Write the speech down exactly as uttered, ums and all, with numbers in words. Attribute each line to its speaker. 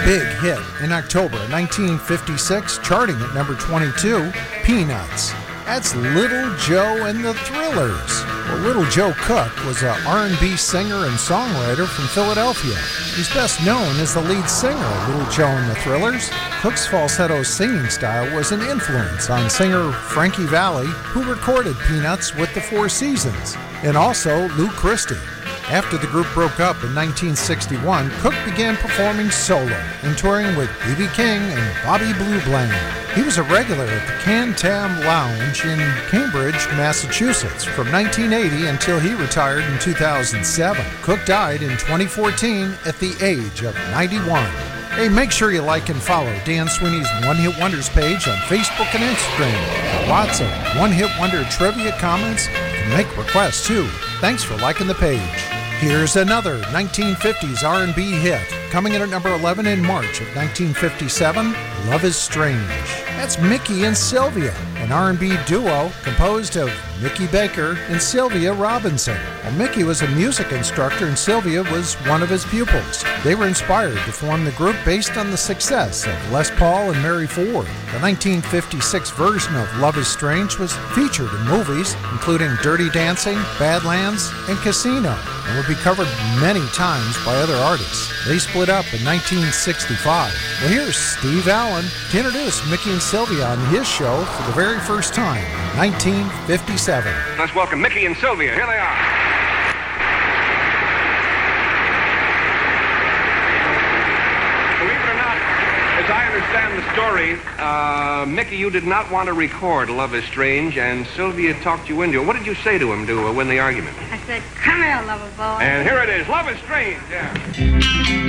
Speaker 1: big hit in October nineteen fifty-six, charting at number twenty-two, Peanuts. That's Little Joe and the Thrillers. Well, Little Joe Cook was an R and B singer and songwriter from Philadelphia. He's best known as the lead singer of Little Joe and the Thrillers. Cook's falsetto singing style was an influence on singer Frankie Valli, who recorded Peanuts with the Four Seasons, and also Lou Christie. After the group broke up in nineteen sixty-one, Cook began performing solo and touring with B B King and Bobby Blue Bland. He was a regular at the Can-Tam Lounge in Cambridge, Massachusetts from nineteen eighty until he retired in two thousand seven. Cook died in twenty fourteen at the age of ninety-one. Hey, make sure you like and follow Dan Sweeney's One Hit Wonders page on Facebook and Instagram. Lots of One Hit Wonder trivia comments. You can make requests too. Thanks for liking the page. Here's another nineteen fifties R and B hit. Coming in at number eleven in March of nineteen fifty-seven, Love is Strange. That's Mickey and Sylvia, an R and B duo composed of Mickey Baker and Sylvia Robinson. Well, Mickey was a music instructor and Sylvia was one of his pupils. They were inspired to form the group based on the success of Les Paul and Mary Ford. The nineteen fifty-six version of Love is Strange was featured in movies including Dirty Dancing, Badlands, and Casino, and would be covered many times by other artists. They split up in nineteen sixty-five. Well, here's Steve Allen to introduce Mickey and Sylvia on his show for the very first time in nineteen fifty-seven.
Speaker 2: Let's welcome Mickey and Sylvia. Here they are. Believe it or not, as I understand the story, uh, Mickey, you did not want to record Love is Strange, and Sylvia talked you into it. What did you say to him to uh, win the argument?
Speaker 3: I said, come here, lover boy.
Speaker 2: And here it is, Love is Strange. Yeah.